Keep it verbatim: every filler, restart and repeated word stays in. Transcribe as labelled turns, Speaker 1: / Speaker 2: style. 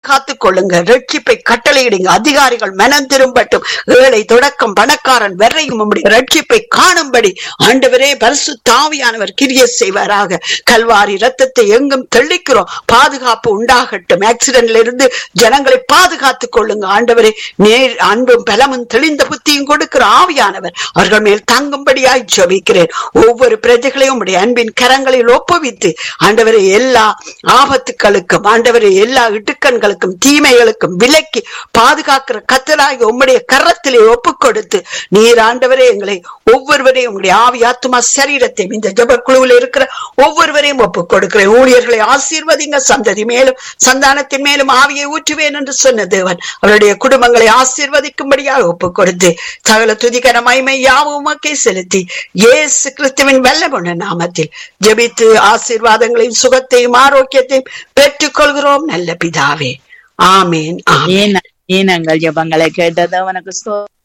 Speaker 1: பாதுகாத்துக் கொள்ளுங்க. ரட்சிப்பை கட்டளையிடுங்க. அதிகாரிகள் மனம் திரும்பட்டும். ஏழை தொடக்கம் பணக்காரன் வரையும் உம்முடைய ரட்சிப்பை காணும்படி ஆண்டவரே பரிசுத்த ஆவியானவர் கிரியை செய்வாராக. கல்வாரி ரத்தத்தை எங்கும் தெளிக்கிறோம். பாதுகாப்பு உண்டாகட்டும். ஆக்சிடென்ட்ல இருந்து ஜனங்களை பாதுகாத்துக் கொள்ளுங்க ஆண்டவரே. நேர் அன்பும் பலமும் தெளிந்த புத்தியும் கொடுக்கிற ஆவியானவர் அவர்கள் மேல் தங்கும்படியாய் ஜெபிக்கிறேன். ஒவ்வொரு பிரஜைகளையும் உடைய அன்பின் கரங்களில் ஒப்புவித்து ஆண்டவரே எல்லா ஆபத்துக்களுக்கும் ஆண்டவரே எல்லா இடுக்கண்களுக்கும் தீமைகளுக்கும் விலக்கி பாதுகாக்கிற கத்தராகி உம்முடைய கரத்திலே ஒப்பு கொடுத்து நீர் ஆண்டவரே எங்களை ஒவ்வொருவரையும் உங்களுடைய ஆவி ஆத்துமா சரீரத்தையும் இந்த ஜெப குழுவில் இருக்கிற ஒவ்வொருவரையும் ஒப்பு கொடுக்கிறேன். ஊழியர்களை ஆசீர்வதிங்க. சந்ததி மேலும் சந்தானத்தின் மேலும் ஆவியை ஊற்றுவேன் என்று சொன்ன தேவன் அவருடைய குடும்பங்களை ஆசீர்வதிக்கும்படியாக ஒப்பு கொடுத்து சகல துதிகர மகிமை யாவும் உமக்கே செலுத்தி இயேசு கிறிஸ்துவின் வல்லமையுள்ள நாமத்தில் ஜெபித்து ஆசீர்வாதங்களையும் சுகத்தையும் ஆரோக்கியத்தையும் பெற்றுக் கொள்கிறோம் நல்ல பிதாவே. ஆமேன். ஆமேன்.
Speaker 2: ஜபங்களை கேட்டது அவனுக்கு